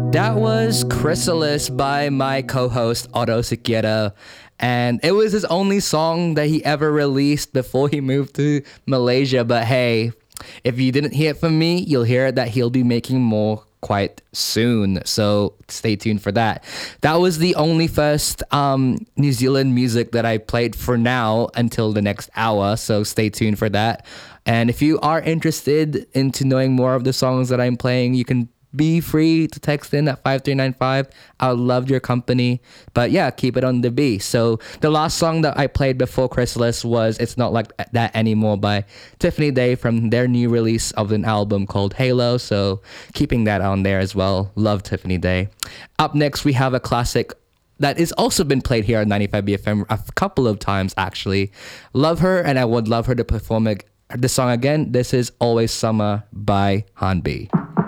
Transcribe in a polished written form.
That was Chrysalis by my co-host Otto Siqueira, and it was his only song that he ever released before he moved to Malaysia. But hey, if you didn't hear it from me, you'll hear that he'll be making more quite soon. So stay tuned for that. That was the only first New Zealand music that I played for now until the next hour. So stay tuned for that. And if you are interested into knowing more of the songs that I'm playing, you can be free to text in at 5395. I would love your company. But yeah, keep it on the B. So the last song that I played before Chrysalis was It's Not Like That Anymore by Tiffany Day from their new release of an album called Halo. So keeping that on there as well. Love Tiffany Day. Up next, we have a classic that has also been played here on 95 BFM a couple of times actually. Love her, and I would love her to perform the song again. This is Always Summer by Han B.